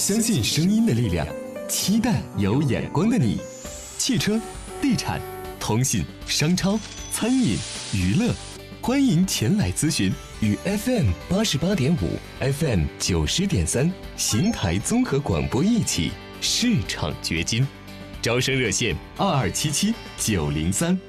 相信声音的力量，期待有眼光的你。汽车、地产、通信、商超、餐饮、娱乐，欢迎前来咨询，与 FM88.5、FM90.3 邢台综合广播一起市场掘金。招生热线2277-903。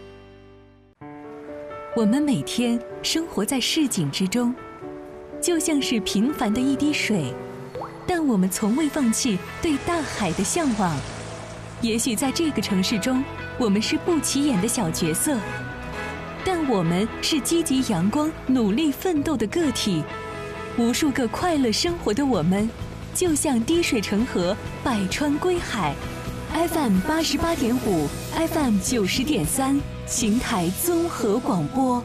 我们每天生活在市井之中，就像是平凡的一滴水，但我们从未放弃对大海的向往。也许在这个城市中，我们是不起眼的小角色，但我们是积极阳光、努力奋斗的个体。无数个快乐生活的我们，就像滴水成河，百川归海。FM88.5、FM90.3，邢台综合广播。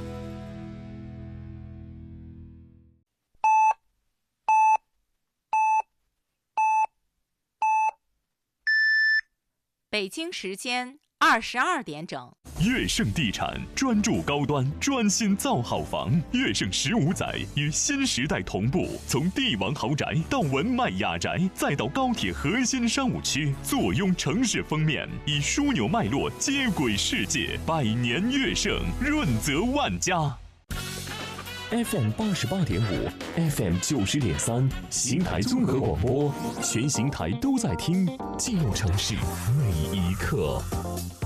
北京时间22点整。 悦盛地产专注高端，专心造好房。悦盛15载与新时代同步，从帝王豪宅到文迈雅宅，再到高铁核心商务区，坐拥城市封面，以枢纽脉络接轨世界。百年悦盛，润泽万家。 FM88.5、FM90.3，邢台综合广播，全邢台都在听，记录城市每一刻。